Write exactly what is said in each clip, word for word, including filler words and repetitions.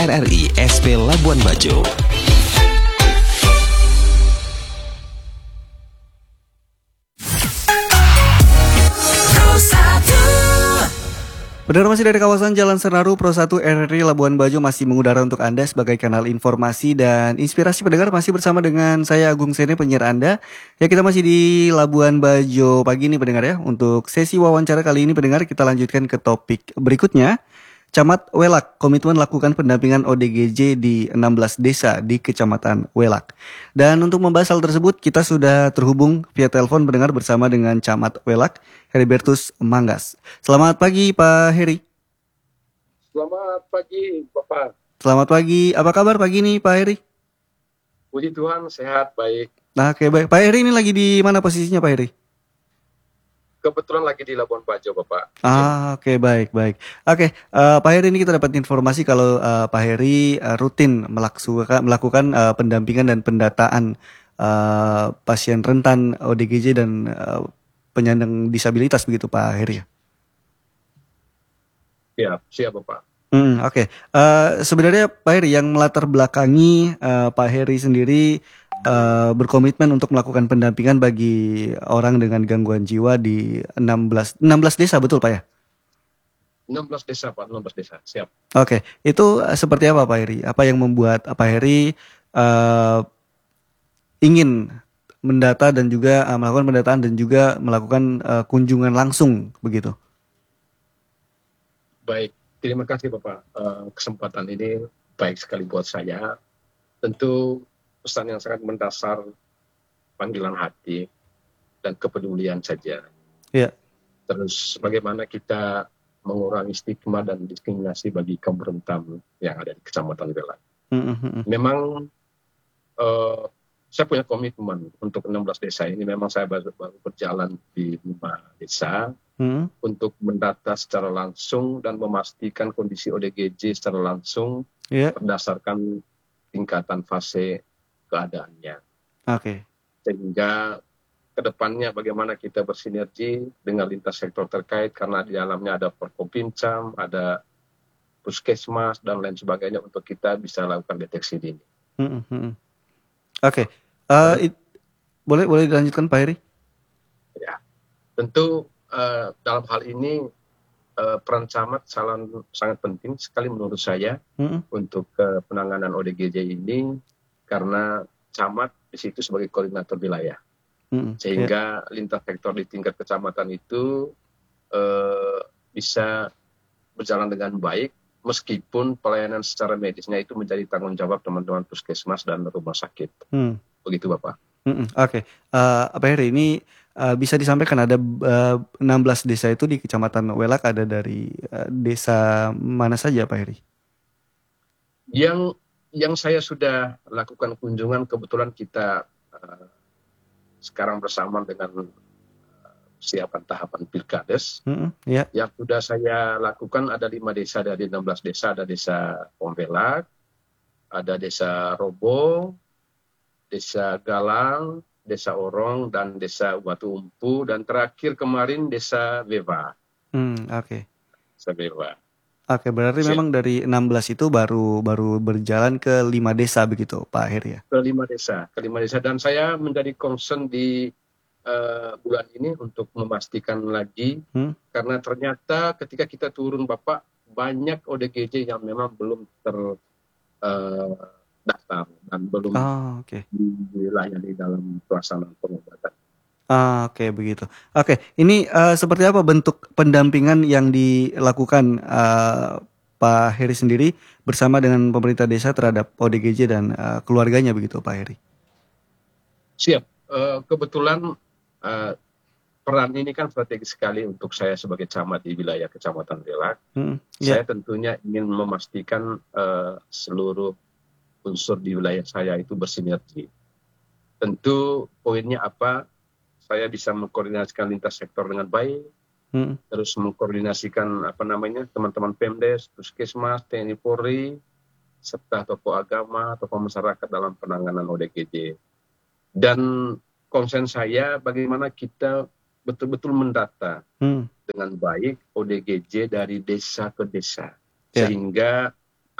R R I S P Labuan Bajo. Pendengar masih dari kawasan Jalan Senaru, Pro satu R R I Labuan Bajo masih mengudara untuk Anda sebagai kanal informasi dan inspirasi pendengar, masih bersama dengan saya Agung Sene, penyiar Anda. Ya, kita masih di Labuan Bajo pagi ini pendengar ya. Untuk sesi wawancara kali ini pendengar, kita lanjutkan ke topik berikutnya. Camat Welak komitmen lakukan pendampingan O D G J di enam belas desa di Kecamatan Welak. Dan untuk membahas hal tersebut, kita sudah terhubung via telepon pendengar bersama dengan Camat Welak, Heribertus Manggas. Selamat pagi Pak Heri. Selamat pagi Bapak. Selamat pagi, apa kabar pagi ini Pak Heri? Puji Tuhan, sehat, baik. Nah, oke, baik. Pak Heri ini lagi di mana posisinya Pak Heri? Kebetulan lagi di Labuan Bajo, Bapak. Ah, oke, okay, baik, baik. Oke, okay, uh, Pak Heri, ini kita dapat informasi kalau uh, Pak Heri uh, rutin melakukan, melakukan uh, pendampingan dan pendataan uh, pasien rentan O D G J dan uh, penyandang disabilitas begitu Pak Heri. Ya, siap Bapak. Hmm, oke. Okay. Uh, sebenarnya Pak Heri yang melatar belakangi uh, Pak Heri sendiri uh, berkomitmen untuk melakukan pendampingan bagi orang dengan gangguan jiwa di enam belas desa, betul Pak ya? enam belas desa Pak, enam belas desa, siap. Oke, okay. Itu uh, seperti apa Pak Heri? Apa yang membuat Pak Heri uh, ingin mendata dan juga uh, melakukan pendataan dan juga melakukan uh, kunjungan langsung begitu? Baik. Terima kasih Bapak, uh, kesempatan ini baik sekali buat saya. Tentu pesan yang sangat mendasar, panggilan hati dan kepedulian saja. Iya. Terus bagaimana kita mengurangi stigma dan diskriminasi bagi kaum rentan yang ada di Kecamatan Welak. Mm-hmm. Memang uh, saya punya komitmen untuk enam belas desa ini. Memang saya baru, baru berjalan di lima desa. Hmm. Untuk mendata secara langsung dan memastikan kondisi O D G J secara langsung, yeah, berdasarkan tingkatan fase keadaannya. Oke. Okay. Sehingga kedepannya bagaimana kita bersinergi dengan lintas sektor terkait, karena di dalamnya ada Forkompimcam, ada Puskesmas dan lain sebagainya untuk kita bisa lakukan deteksi dini. Hmm, hmm. Oke. Okay. Uh, boleh boleh dilanjutkan Pak Heri? Ya, tentu. Uh, dalam hal ini uh, peran camat sangat, sangat penting sekali menurut saya mm-hmm. untuk uh, penanganan O D G J ini, karena camat di situ sebagai koordinator wilayah, mm-hmm. sehingga yeah. lintas sektor di tingkat kecamatan itu uh, bisa berjalan dengan baik, meskipun pelayanan secara medisnya itu menjadi tanggung jawab teman-teman puskesmas dan rumah sakit. Mm. Begitu Bapak. Mm-hmm. Oke, okay. uh, Pak Heri, ini uh, bisa disampaikan ada uh, enam belas desa itu di Kecamatan Welak, ada dari uh, desa mana saja Pak Heri? Yang yang saya sudah lakukan kunjungan, kebetulan kita uh, sekarang bersama dengan uh, siapan tahapan Pilkades. Mm-hmm. Yeah. Yang sudah saya lakukan ada lima desa dari enam belas desa, ada desa Welak, ada desa Robo, Desa Galang, Desa Orong, dan Desa Batu Umpu, dan terakhir kemarin Desa Beva. Hmm, oke. Okay. Desa Beva. Oke, okay, berarti Siap. Memang dari enam belas itu baru baru berjalan ke lima desa begitu, Pak Heri ya? Ke lima desa, ke lima desa. Dan saya menjadi concern di uh, bulan ini untuk memastikan lagi, hmm? karena ternyata ketika kita turun Bapak, banyak O D G J yang memang belum ter... Uh, datang dan belum oh, okay. dilayani dalam pelaksanaan pengobatan. Ah, oke okay, begitu. Oke, okay. Ini uh, seperti apa bentuk pendampingan yang dilakukan uh, Pak Heri sendiri bersama dengan pemerintah desa terhadap O D G J dan uh, keluarganya begitu Pak Heri? Siap. Uh, kebetulan uh, peran ini kan strategis sekali untuk saya sebagai camat di wilayah Kecamatan Welak. Hmm, yeah. Saya tentunya ingin memastikan uh, seluruh unsur di wilayah saya itu bersinergi. Tentu poinnya apa? Saya bisa mengkoordinasikan lintas sektor dengan baik, hmm. terus mengkoordinasikan apa namanya teman-teman Pemdes, Puskesmas, T N I Polri, serta tokoh agama, tokoh masyarakat dalam penanganan O D G J. Dan konsen saya bagaimana kita betul-betul mendata hmm. dengan baik O D G J dari desa ke desa, yeah. sehingga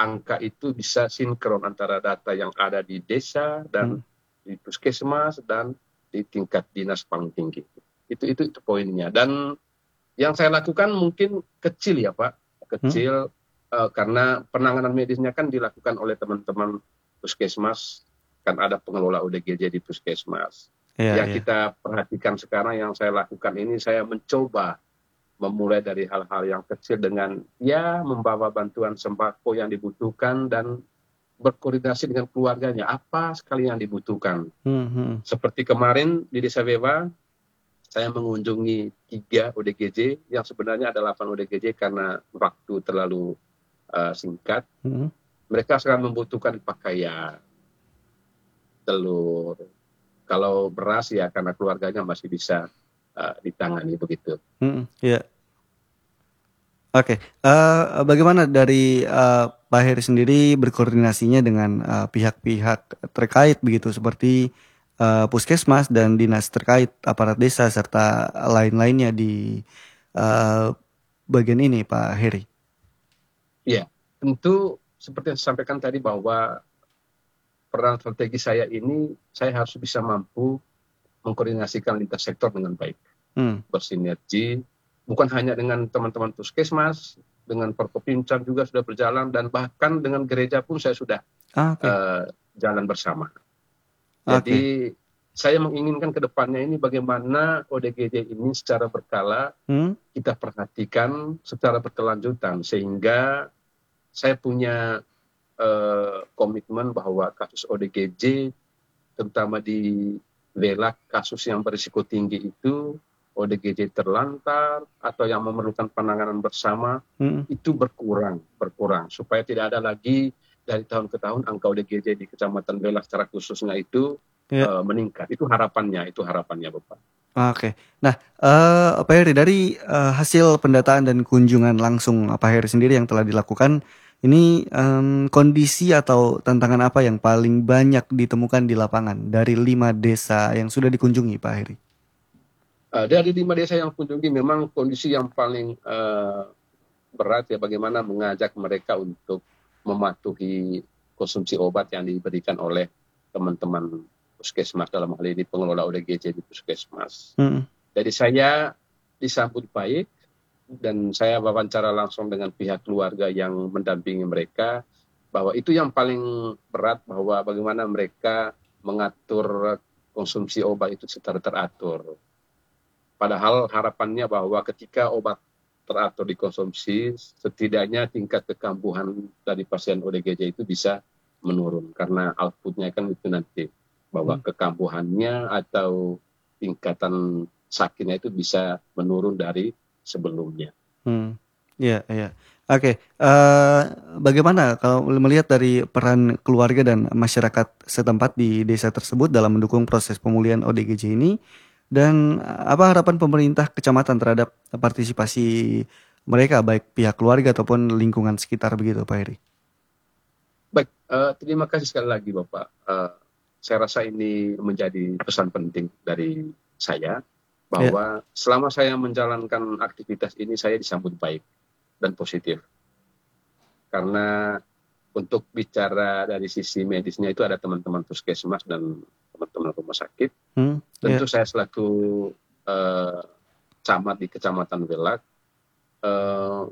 angka itu bisa sinkron antara data yang ada di desa dan hmm. di puskesmas dan di tingkat dinas paling tinggi. Itu itu, itu poinnya. Dan yang saya lakukan mungkin kecil ya Pak, kecil hmm. uh, karena penanganan medisnya kan dilakukan oleh teman-teman puskesmas, kan ada pengelola O D G J di puskesmas. Yeah, yang yeah. kita perhatikan sekarang, yang saya lakukan ini, saya mencoba memulai dari hal-hal yang kecil dengan ya membawa bantuan sembako yang dibutuhkan dan berkoordinasi dengan keluarganya apa sekali yang dibutuhkan. Mm-hmm. Seperti kemarin di Desa Bewa, saya mengunjungi tiga O D G J yang sebenarnya ada delapan O D G J karena waktu terlalu uh, singkat. Mm-hmm. Mereka sekarang membutuhkan pakaian, telur. Kalau beras ya karena keluarganya masih bisa uh, ditangani begitu. Mm-hmm. Yeah. Oke, okay. uh, bagaimana dari uh, Pak Heri sendiri berkoordinasinya dengan uh, pihak-pihak terkait begitu seperti uh, puskesmas dan dinas terkait aparat desa serta lain-lainnya di uh, bagian ini Pak Heri? Iya, tentu seperti yang saya sampaikan tadi bahwa peran strategi saya ini saya harus bisa mampu mengkoordinasikan lintas sektor dengan baik, hmm. bersinergi. Bukan hanya dengan teman-teman puskesmas, dengan Forkopimda juga sudah berjalan, dan bahkan dengan gereja pun saya sudah ah, okay. uh, jalan bersama. Jadi okay. saya menginginkan ke depannya ini bagaimana O D G J ini secara berkala hmm? kita perhatikan secara berkelanjutan, sehingga saya punya uh, komitmen bahwa kasus O D G J, terutama di Velak, kasus yang berisiko tinggi itu, O D G J terlantar atau yang memerlukan penanganan bersama hmm. itu berkurang, berkurang supaya tidak ada lagi dari tahun ke tahun angka O D G J di Kecamatan Velak secara khususnya itu yeah. uh, meningkat. Itu harapannya, itu harapannya Bapak. Oke, okay. Nah uh, Pak Heri, dari uh, hasil pendataan dan kunjungan langsung Pak Heri sendiri yang telah dilakukan, ini um, kondisi atau tantangan apa yang paling banyak ditemukan di lapangan dari lima desa yang sudah dikunjungi Pak Heri? Uh, dari lima desa yang kunjungi memang kondisi yang paling uh, berat ya bagaimana mengajak mereka untuk mematuhi konsumsi obat yang diberikan oleh teman-teman puskesmas, dalam hal ini pengelola O D G J di puskesmas. Hmm. Jadi saya disambut baik dan saya wawancara langsung dengan pihak keluarga yang mendampingi mereka bahwa itu yang paling berat, bahwa bagaimana mereka mengatur konsumsi obat itu secara teratur. Padahal harapannya bahwa ketika obat teratur dikonsumsi, setidaknya tingkat kekambuhan dari pasien O D G J itu bisa menurun. Karena outputnya kan itu nanti, bahwa hmm. kekambuhannya atau tingkatan sakitnya itu bisa menurun dari sebelumnya. Hmm. Iya, iya. Oke, uh, bagaimana kalau melihat dari peran keluarga dan masyarakat setempat di desa tersebut dalam mendukung proses pemulihan O D G J ini? Dan apa harapan pemerintah kecamatan terhadap partisipasi mereka, baik pihak keluarga ataupun lingkungan sekitar begitu, Pak Heri? Baik, uh, terima kasih sekali lagi Bapak. Uh, saya rasa ini menjadi pesan penting dari saya, bahwa ya. selama saya menjalankan aktivitas ini, saya disambut baik dan positif. Karena untuk bicara dari sisi medisnya itu ada teman-teman puskesmas dan teman-teman rumah sakit. Hmm, Tentu yeah. saya selaku uh, camat di Kecamatan Velak, uh,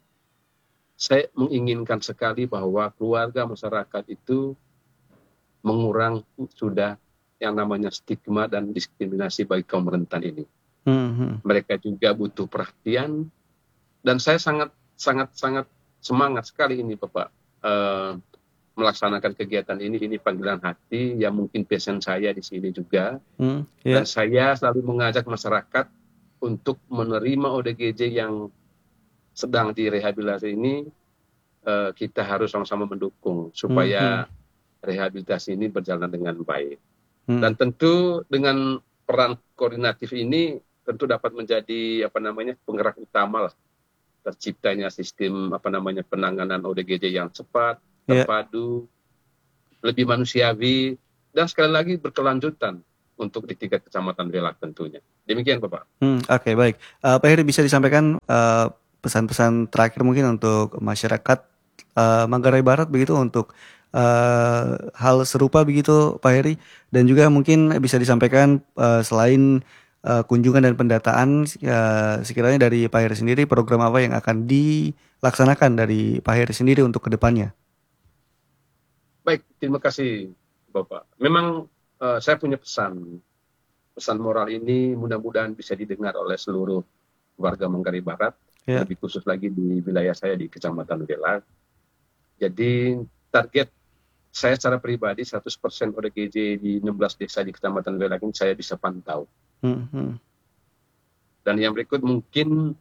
saya menginginkan sekali bahwa keluarga masyarakat itu mengurang sudah yang namanya stigma dan diskriminasi bagi kaum rentan ini. Hmm. Mereka juga butuh perhatian, dan saya sangat sangat sangat semangat sekali ini Bapak. Uh, melaksanakan kegiatan ini, ini panggilan hati yang mungkin passion saya di sini juga. Hmm, yeah. Dan saya selalu mengajak masyarakat untuk menerima O D G J yang sedang direhabilitasi ini. Uh, kita harus sama-sama mendukung supaya hmm, hmm. rehabilitasi ini berjalan dengan baik. Hmm. Dan tentu dengan peran koordinatif ini tentu dapat menjadi apa namanya penggerak utama lah terciptanya sistem apa namanya penanganan O D G J yang cepat, terpadu, yeah. lebih manusiawi, dan sekali lagi berkelanjutan untuk di tingkat Kecamatan Velak tentunya. Demikian Bapak. Hmm, Oke, okay, baik. Uh, Pak Heri, bisa disampaikan uh, pesan-pesan terakhir mungkin untuk masyarakat uh, Manggarai Barat begitu untuk uh, hal serupa begitu Pak Heri, dan juga mungkin bisa disampaikan uh, selain uh, kunjungan dan pendataan uh, sekiranya dari Pak Heri sendiri program apa yang akan dilaksanakan dari Pak Heri sendiri untuk kedepannya. Baik, terima kasih Bapak. Memang uh, saya punya pesan. Pesan moral ini mudah-mudahan bisa didengar oleh seluruh warga Manggarai Barat, yeah. Lebih khusus lagi di wilayah saya di Kecamatan Welak. Jadi target saya secara pribadi seratus persen O D G J di enam belas desa di Kecamatan Welak ini saya bisa pantau. Mm-hmm. Dan yang berikut mungkin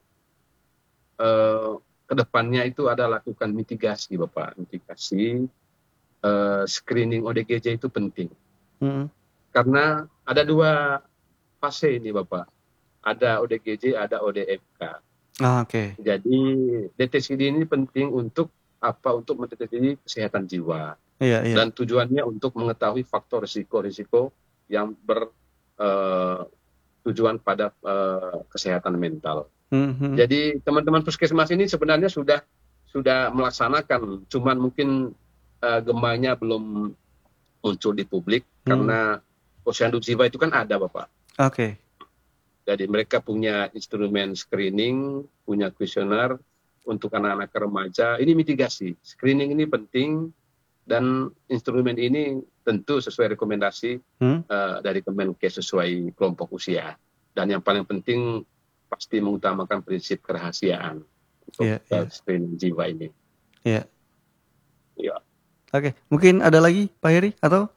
uh, kedepannya itu ada lakukan mitigasi Bapak, mitigasi uh, screening O D G J itu penting. Mm-hmm. Karena ada dua fase ini Bapak, ada O D G J, ada O D M K. Ah, Oke. Okay. Jadi deteksi dini ini penting untuk apa? Untuk mendeteksi kesehatan jiwa. Iya, iya. Dan tujuannya untuk mengetahui faktor risiko-risiko yang bertujuan uh, pada uh, kesehatan mental. Mm-hmm. Jadi teman-teman puskesmas ini sebenarnya sudah sudah melaksanakan, cuman mungkin uh, gemanya belum muncul di publik mm. karena Posyandu Jiwa itu kan ada Bapak. Oke. Okay. Jadi mereka punya instrumen screening, punya kuesioner untuk anak-anak remaja. Ini mitigasi. Screening ini penting dan instrumen ini tentu sesuai rekomendasi hmm? uh, dari Kemenkes sesuai kelompok usia. Dan yang paling penting pasti mengutamakan prinsip kerahasiaan untuk yeah, yeah. screening jiwa ini. Iya. Yeah. Ya. Oke, okay. Mungkin ada lagi Pak Heri atau?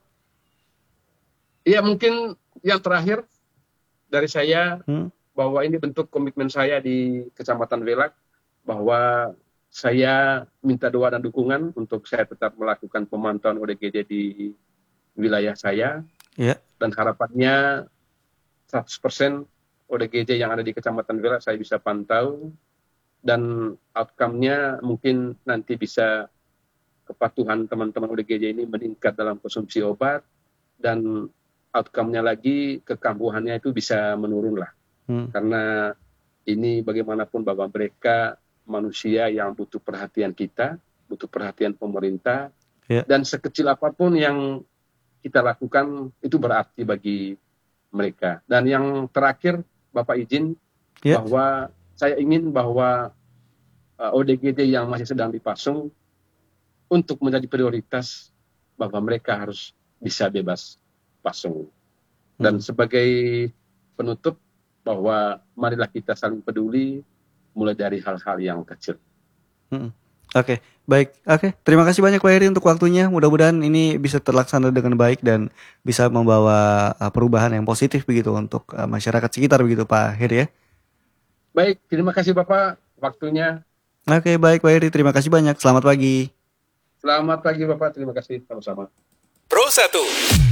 Iya, mungkin yang terakhir dari saya hmm? bahwa ini bentuk komitmen saya di Kecamatan Welak, bahwa saya minta doa dan dukungan untuk saya tetap melakukan pemantauan O D G J di wilayah saya. Yeah. Dan harapannya seratus persen O D G J yang ada di Kecamatan Welak saya bisa pantau, dan outcome-nya mungkin nanti bisa kepatuhan teman-teman O D G J ini meningkat dalam konsumsi obat, dan outcome-nya lagi kekambuhannya itu bisa menurun lah. Hmm. Karena ini bagaimanapun bahwa mereka manusia yang butuh perhatian kita, butuh perhatian pemerintah, yeah. Dan sekecil apapun yang kita lakukan itu berarti bagi mereka. Dan yang terakhir, Bapak izin, yeah. bahwa saya ingin bahwa uh, O D G J yang masih sedang dipasung untuk menjadi prioritas, bahwa mereka harus bisa bebas pasung. Dan hmm. sebagai penutup, bahwa marilah kita saling peduli mulai dari hal-hal yang kecil. Hmm. Oke, okay. Baik. Oke, okay. Terima kasih banyak Pak Heri untuk waktunya. Mudah-mudahan ini bisa terlaksana dengan baik dan bisa membawa uh, perubahan yang positif begitu untuk uh, masyarakat sekitar begitu Pak Heri ya. Baik, terima kasih Bapak waktunya. Oke, okay, baik Pak Heri, terima kasih banyak. Selamat pagi. Selamat pagi Bapak, terima kasih sama-sama. Pro satu.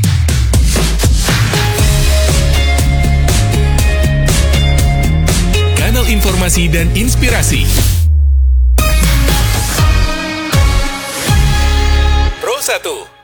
Kanal informasi dan inspirasi. Pro satu.